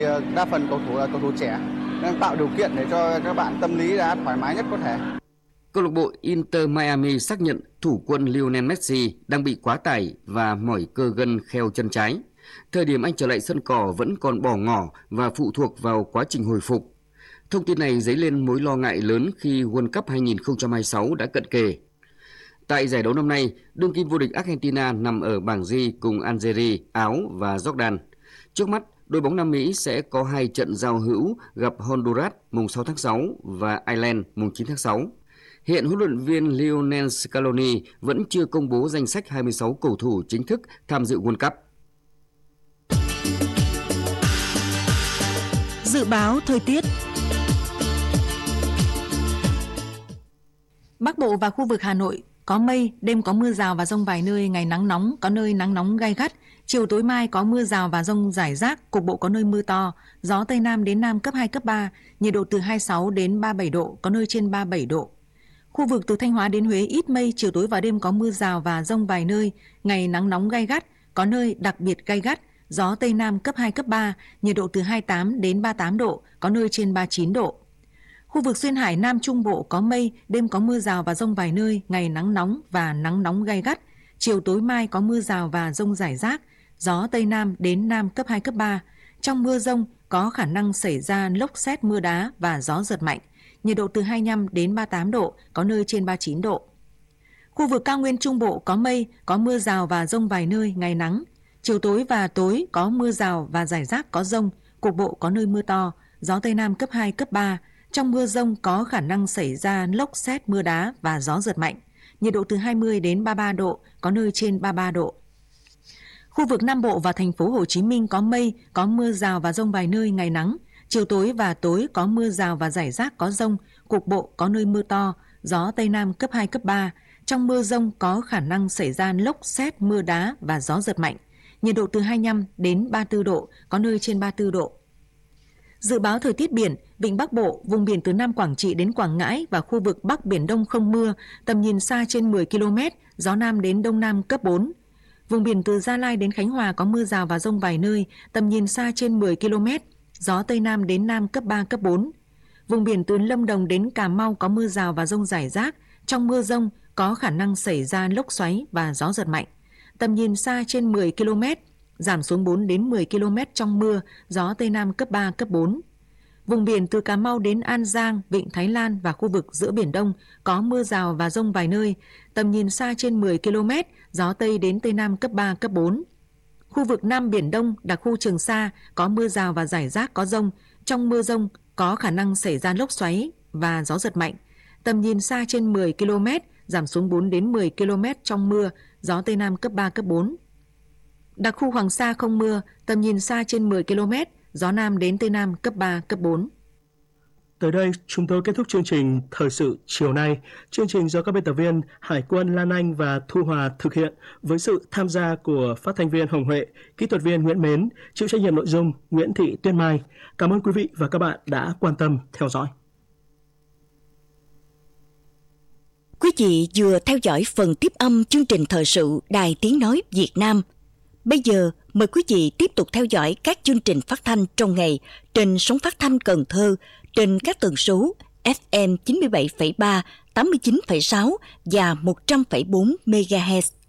Đa phần cầu thủ là cầu thủ trẻ nên tạo điều kiện để cho các bạn tâm lý đã thoải mái nhất có thể. Câu lạc bộ Inter Miami xác nhận thủ quân Lionel Messi đang bị quá tải và mỏi cơ gân kheo chân trái. Thời điểm anh trở lại sân cỏ vẫn còn bỏ ngỏ và phụ thuộc vào quá trình hồi phục. Thông tin này dấy lên mối lo ngại lớn khi World Cup 2026 đã cận kề. Tại giải đấu năm nay, đương kim vô địch Argentina nằm ở bảng G cùng Algeria, Áo và Jordan. Trước mắt, đội bóng Nam Mỹ sẽ có 2 trận giao hữu gặp Honduras mùng 6 tháng 6 và Ireland mùng 9 tháng 6. Hiện huấn luyện viên Lionel Scaloni vẫn chưa công bố danh sách 26 cầu thủ chính thức tham dự World Cup. Dự báo thời tiết. Bắc Bộ và khu vực Hà Nội có mây, đêm có mưa rào và dông vài nơi, ngày nắng nóng, có nơi nắng nóng gay gắt. Chiều tối mai có mưa rào và dông rải rác, cục bộ có nơi mưa to. Gió Tây Nam đến Nam cấp 2, cấp 3, nhiệt độ từ 26 đến 37 độ, có nơi trên 37 độ. Khu vực từ Thanh Hóa đến Huế ít mây, chiều tối và đêm có mưa rào và dông vài nơi, ngày nắng nóng gay gắt, có nơi đặc biệt gay gắt. Gió Tây Nam cấp 2, cấp 3, nhiệt độ từ 28 đến 38 độ, có nơi trên 39 độ. Khu vực Duyên Hải Nam Trung Bộ có mây, đêm có mưa rào và dông vài nơi, ngày nắng nóng và nắng nóng gay gắt. Chiều tối mai có mưa rào và dông rải rác, gió Tây Nam đến Nam cấp 2, cấp 3. Trong mưa dông có khả năng xảy ra lốc sét mưa đá và gió giật mạnh. Nhiệt độ từ 25 đến 38 độ, có nơi trên 39 độ. Khu vực Cao Nguyên Trung Bộ có mây, có mưa rào và dông vài nơi, ngày nắng. Chiều tối và tối có mưa rào và rải rác có dông, cục bộ có nơi mưa to, gió Tây Nam cấp 2, cấp 3. Trong mưa dông có khả năng xảy ra lốc sét mưa đá và gió giật mạnh. Nhiệt độ từ 20 đến 33 độ, có nơi trên 33 độ. Khu vực Nam Bộ và thành phố Hồ Chí Minh có mây, có mưa rào và dông vài nơi, ngày nắng. Chiều tối và tối có mưa rào và rải rác có dông, cục bộ có nơi mưa to, gió Tây Nam cấp 2, cấp 3. Trong mưa dông có khả năng xảy ra lốc sét mưa đá và gió giật mạnh. Nhiệt độ từ 25 đến 34 độ, có nơi trên 34 độ. Dự báo thời tiết biển, vịnh Bắc Bộ, vùng biển từ Nam Quảng Trị đến Quảng Ngãi và khu vực Bắc Biển Đông không mưa, tầm nhìn xa trên 10 km, gió Nam đến Đông Nam cấp 4. Vùng biển từ Gia Lai đến Khánh Hòa có mưa rào và dông vài nơi, tầm nhìn xa trên 10 km, gió Tây Nam đến Nam cấp 3, cấp 4. Vùng biển từ Lâm Đồng đến Cà Mau có mưa rào và dông rải rác, trong mưa dông có khả năng xảy ra lốc xoáy và gió giật mạnh. Tầm nhìn xa trên 10 km, giảm xuống 4 đến 10 km trong mưa, gió Tây Nam cấp 3, cấp 4. Vùng biển từ Cà Mau đến An Giang, Vịnh Thái Lan và khu vực giữa Biển Đông có mưa rào và dông vài nơi, tầm nhìn xa trên 10 km, gió Tây đến Tây Nam cấp 3, cấp 4. Khu vực Nam Biển Đông, đặc khu Trường Sa có mưa rào và rải rác có dông, trong mưa dông có khả năng xảy ra lốc xoáy và gió giật mạnh. Tầm nhìn xa trên 10 km, giảm xuống 4 đến 10 km trong mưa, gió Tây Nam cấp 3, cấp 4. Đặc khu Hoàng Sa không mưa, tầm nhìn xa trên 10 km, gió Nam đến Tây Nam cấp 3, cấp 4. Tới đây, chúng tôi kết thúc chương trình Thời sự chiều nay. Chương trình do các biên tập viên Hải Quân, Lan Anh và Thu Hòa thực hiện với sự tham gia của phát thanh viên Hồng Huệ, kỹ thuật viên Nguyễn Mến, chịu trách nhiệm nội dung Nguyễn Thị Tuyết Mai. Cảm ơn quý vị và các bạn đã quan tâm theo dõi. Quý vị vừa theo dõi phần tiếp âm chương trình thời sự Đài Tiếng Nói Việt Nam. Bây giờ, mời quý vị tiếp tục theo dõi các chương trình phát thanh trong ngày trên sóng phát thanh Cần Thơ trên các tần số FM 97,3, 89,6 và 100,4 MHz.